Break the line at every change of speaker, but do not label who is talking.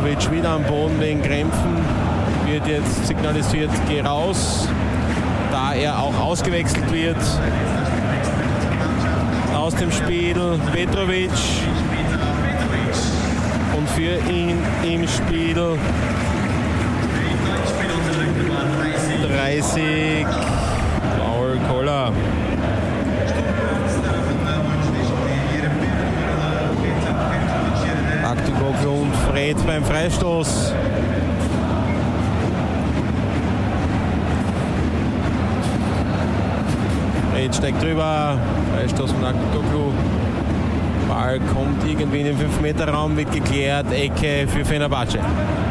Petrovic wieder am Boden wegen Krämpfen. Wird jetzt signalisiert, geh raus, da er auch ausgewechselt wird aus dem Spiel. Petrovic und für ihn im Spiel 30 Paul Koller. Aktikoglu und Fred beim Freistoß. Fred steigt drüber, Freistoß von Aktikoglu. Ball kommt irgendwie in den 5-Meter-Raum, wird geklärt, Ecke für Fenerbahce.